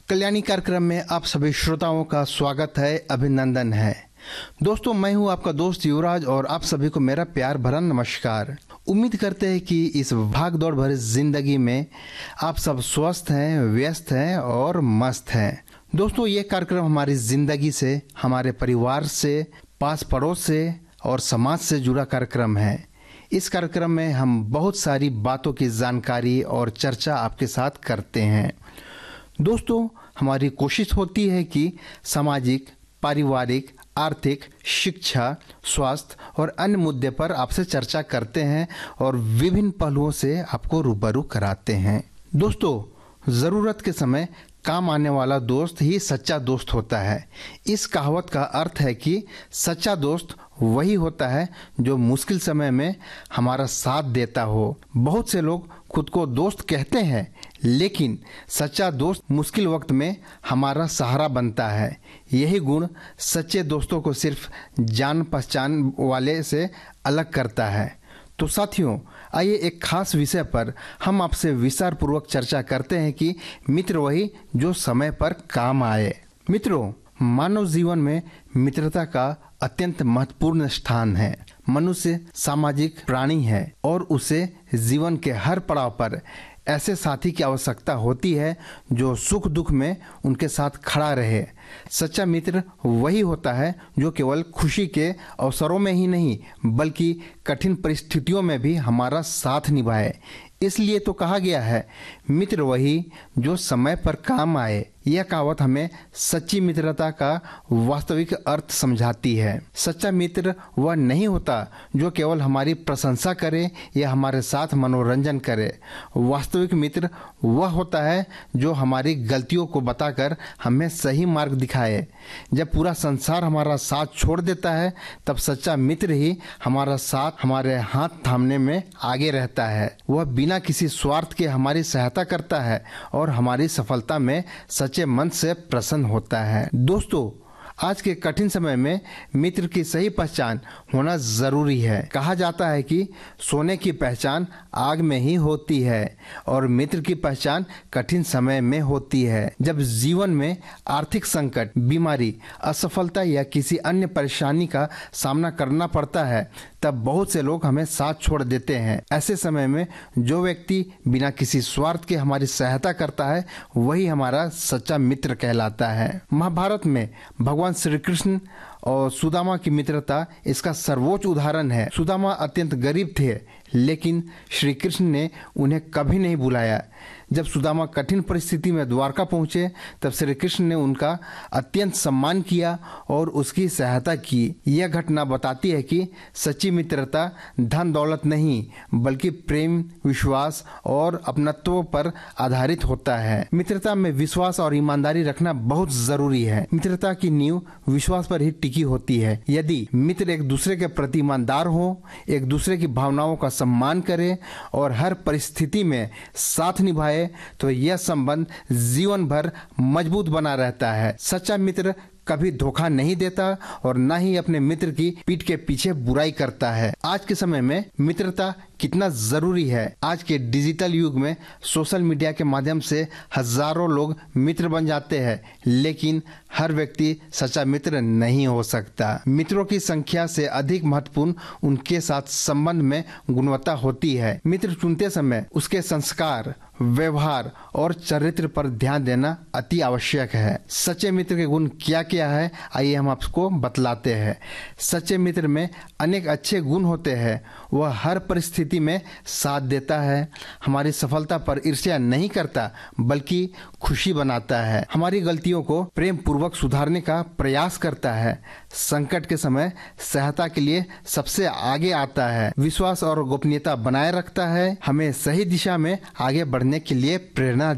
कल्याणी कार्यक्रम में आप सभी श्रोताओं का स्वागत है, अभिनंदन है। दोस्तों, मैं हूं आपका दोस्त युवराज और आप सभी को मेरा प्यार भरा नमस्कार। उम्मीद करते हैं कि इस भाग दौड़ भरी जिंदगी में आप सब स्वस्थ हैं, व्यस्त हैं और मस्त हैं। दोस्तों, ये कार्यक्रम हमारी जिंदगी से, हमारे परिवार से, पास पड़ोस से और समाज से जुड़ा कार्यक्रम है। इस कार्यक्रम में हम बहुत सारी बातों की जानकारी और चर्चा आपके साथ करते हैं। दोस्तों, हमारी कोशिश होती है कि सामाजिक, पारिवारिक, आर्थिक, शिक्षा, स्वास्थ्य और अन्य मुद्दे पर आपसे चर्चा करते हैं और विभिन्न पहलुओं से आपको रूबरू कराते हैं। दोस्तों, जरूरत के समय काम आने वाला दोस्त ही सच्चा दोस्त होता है। इस कहावत का अर्थ है कि सच्चा दोस्त वही होता है जो मुश्किल समय में हमारा साथ देता हो। बहुत से लोग खुद को दोस्त कहते हैं, लेकिन सच्चा दोस्त मुश्किल वक्त में हमारा सहारा बनता है। यही गुण सच्चे दोस्तों को सिर्फ जान पहचान वाले से अलग करता है। तो साथियों, आइए एक खास विषय पर हम आपसे विस्तार पूर्वक चर्चा करते हैं कि मित्र वही जो समय पर काम आए। मित्रों, मानव जीवन में मित्रता का अत्यंत महत्वपूर्ण स्थान है। मनुष्य सामाजिक प्राणी है और उसे जीवन के हर पड़ाव पर ऐसे साथी की आवश्यकता होती है जो सुख दुख में उनके साथ खड़ा रहे। सच्चा मित्र वही होता है जो केवल खुशी के अवसरों में ही नहीं बल्कि कठिन परिस्थितियों में भी हमारा साथ निभाए। इसलिए तो कहा गया है, मित्र वही जो समय पर काम आए। यह कहावत हमें सच्ची मित्रता का वास्तविक अर्थ समझाती है। सच्चा मित्र वह नहीं होता जो केवल हमारी प्रशंसा करे या हमारे साथ मनोरंजन करे। वास्तविक मित्र वह होता है जो हमारी गलतियों को बताकर हमें सही मार्ग दिखाए। जब पूरा संसार हमारा साथ छोड़ देता है, तब सच्चा मित्र ही हमारा साथ, हमारे हाथ थामने में आगे रहता है। वह बिना किसी स्वार्थ के हमारी सहायता करता है और हमारी सफलता में सच्चे मन से प्रसन्न होता है। दोस्तों, आज के कठिन समय में मित्र की सही पहचान होना जरूरी है। कहा जाता है कि सोने की पहचान आग में ही होती है और मित्र की पहचान कठिन समय में होती है। जब जीवन में आर्थिक संकट, बीमारी, असफलता या किसी अन्य परेशानी का सामना करना पड़ता है, तब बहुत से लोग हमें साथ छोड़ देते हैं। ऐसे समय में जो व्यक्ति बिना किसी स्वार्थ के हमारी सहायता करता है, वही हमारा सच्चा मित्र कहलाता है। महाभारत में भगवान श्री कृष्ण और सुदामा की मित्रता इसका सर्वोच्च उदाहरण है। सुदामा अत्यंत गरीब थे, लेकिन श्री कृष्ण ने उन्हें कभी नहीं बुलाया। जब सुदामा कठिन परिस्थिति में द्वारका पहुंचे, तब श्री कृष्ण ने उनका अत्यंत सम्मान किया और उसकी सहायता की। यह घटना बताती है कि सच्ची मित्रता धन दौलत नहीं बल्कि प्रेम, विश्वास और अपनत्व पर आधारित होता है। मित्रता में विश्वास और ईमानदारी रखना बहुत जरूरी है। मित्रता की नींव विश्वास पर ही टिकी होती है। यदि मित्र एक दूसरे के प्रति ईमानदार हो, एक दूसरे की भावनाओं का सम्मान करे और हर परिस्थिति में साथ निभाए, तो यह संबंध जीवन भर मजबूत बना रहता है। सच्चा मित्र कभी धोखा नहीं देता और न ही अपने मित्र की पीठ के पीछे बुराई करता है। आज के समय में मित्रता कितना जरूरी है। आज के डिजिटल युग में सोशल मीडिया के माध्यम से हजारों लोग मित्र बन जाते हैं, लेकिन हर व्यक्ति सच्चा मित्र नहीं हो सकता। मित्रों की संख्या से अधिक महत्वपूर्ण उनके साथ संबंध में गुणवत्ता होती है। मित्र चुनते समय उसके संस्कार, व्यवहार और चरित्र पर ध्यान देना अति आवश्यक है। सच्चे मित्र के गुण क्या क्या है, आइए हम आपको बतलाते हैं। सच्चे मित्र में अनेक अच्छे गुण होते हैं। वह हर परिस्थिति में साथ देता है, हमारी सफलता पर ईर्ष्या नहीं करता बल्कि खुशी बनाता है, हमारी गलतियों को प्रेम पूर्वक सुधारने का प्रयास करता है, संकट के समय सहायता के लिए सबसे आगे आता है, विश्वास और गोपनीयता बनाए रखता है, हमें सही दिशा में आगे बढ़ने के लिए प्रेरणा